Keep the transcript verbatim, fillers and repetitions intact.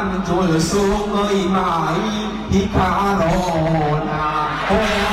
จุลสูงเอ้ยมาอีพิคาโรนาโอ้